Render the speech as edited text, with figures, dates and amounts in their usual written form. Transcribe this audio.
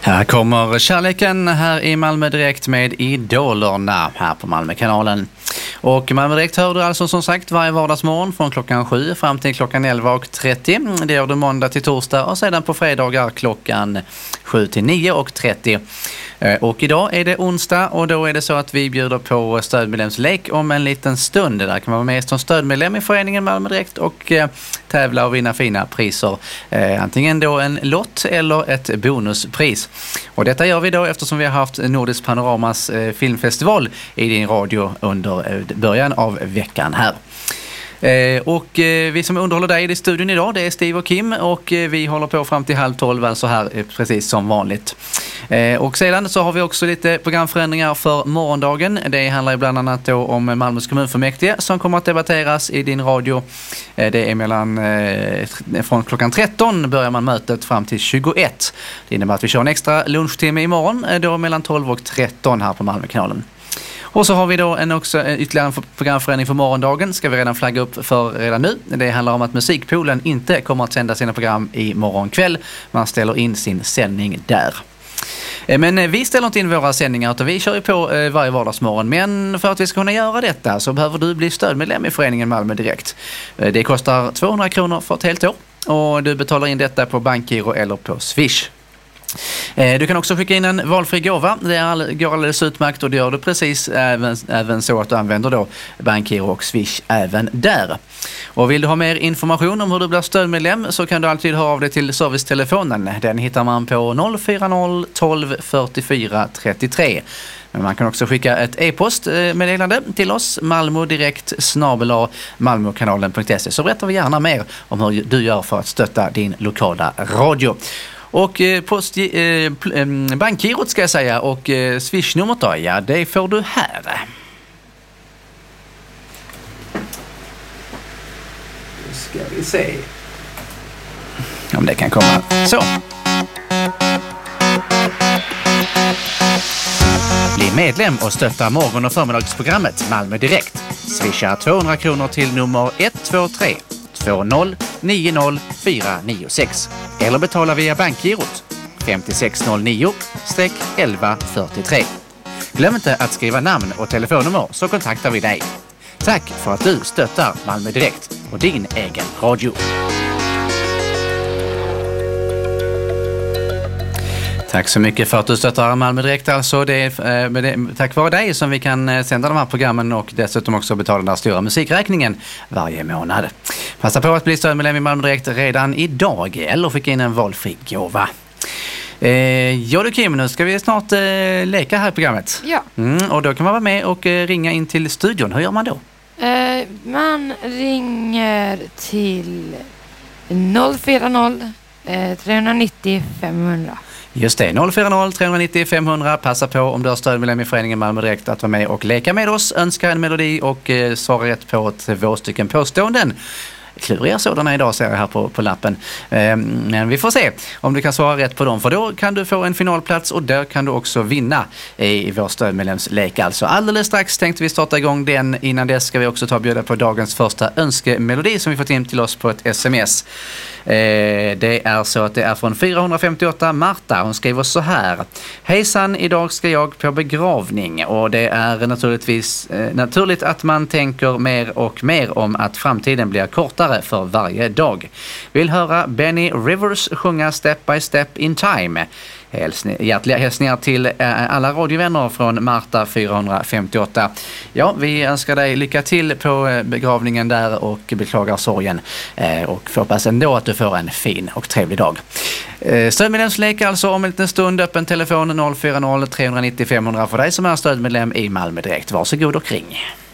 Här kommer kärleken här i Malmö Direkt med Idolerna här på Malmökanalen. Och Malmö Direkt hör du alltså som sagt varje vardagsmorgon från klockan 7 fram till klockan 11:30. Det gör du måndag till torsdag och sedan på fredagar klockan 7 till 9:30. Och idag är det onsdag och då är det så att vi bjuder på stödmedlemslek om en liten stund. Där kan man vara med som stödmedlem i föreningen Malmö Direkt och tävla och vinna fina priser. Antingen då en lott eller ett bonuspris. Och detta gör vi då eftersom vi har haft Nordisk Panoramas filmfestival i din radio under början av veckan här. Och vi som underhåller dig i studion idag, det är Steve och Kim, och vi håller på fram till 11:30, alltså här precis som vanligt. Och sedan så har vi också lite programförändringar för morgondagen. Det handlar ju bland annat då om Malmös kommunfullmäktige som kommer att debatteras i din radio. Det är från klockan 13 börjar man mötet fram till 21. Det innebär att vi kör en extra lunchtimme imorgon då mellan 12 och 13 här på Malmökanalen. Och så har vi då ytterligare en programförändring för morgondagen. Ska vi redan flagga upp för redan nu. Det handlar om att Musikpoolen inte kommer att sända sina program i morgon kväll. Man ställer in sin sändning där. Men vi ställer inte in våra sändningar utan vi kör ju på varje vardagsmorgon. Men för att vi ska kunna göra detta så behöver du bli stödmedlem i föreningen Malmö Direkt. Det kostar 200 kronor för ett helt år och du betalar in detta på bankgiro eller på Swish. Du kan också skicka in en valfri gåva. Det går alldeles utmärkt och det gör du precis även så att du använder då bankgiro och Swish även där. Och vill du ha mer information om hur du blir stödmedlem så kan du alltid höra av dig till servicetelefonen. Den hittar man på 040 12 44 33. Men man kan också skicka ett e-postmeddelande till oss, malmodirekt@malmokanalen.se, så berättar vi gärna mer om hur du gör för att stötta din lokala radio. Och bankgirot ska jag säga och Swish-numret då, ja det får du här. Nu ska vi se om det kan komma. Så. Bli medlem och stötta morgon- och förmiddagsprogrammet Malmö Direkt. Swisha 200 kronor till nummer 123 20 90 496 eller betala via bankgirot 5609-1143. Glöm inte att skriva namn och telefonnummer så kontaktar vi dig. Tack för att du stöttar Malmö Direkt och din egen radio. Tack så mycket för att du stöttar Malmö Direkt. Alltså det är tack vare dig som vi kan sända de här programmen och dessutom också betala den stora musikräkningen varje månad. Passa på att bli stödmedlem i Malmö Direkt redan idag eller skicka in en valfri gåva. Ja du Kim, nu ska vi snart leka här i programmet. Ja. Och då kan man vara med och ringa in till studion. Hur gör man då? Man ringer till 040 390 500. Just det, 040 390 500. Passa på om du har stödmedlem i föreningen Malmö Direkt att vara med och leka med oss, önska en melodi och svara rätt på 2 stycken påståenden. Kluriga sådana idag ser jag här på lappen. Men vi får se om du kan svara rätt på dem. För då kan du få en finalplats och där kan du också vinna i vår stödmedlemslek. Alltså alldeles strax tänkte vi starta igång den. Innan dess ska vi också ta och bjuda på dagens första önskemelodi som vi fått in till oss på ett sms. Det är så att det är från 458 Marta. Hon skriver så här: hejsan, idag ska jag på begravning och det är naturligtvis naturligt att man tänker mer och mer om att framtiden blir kortare för varje dag. Vill höra Benny Rivers sjunga Step by Step in Time. Hjärtliga hälsningar till alla radiovänner från Marta 458. Ja, vi önskar dig lycka till på begravningen där och beklagar sorgen och hoppas ändå att du får en fin och trevlig dag. Stödmedlemslek alltså om en liten stund, öppen telefon 040 390 500 för dig som är stödmedlem i Malmö Direkt. Varsågod och ring.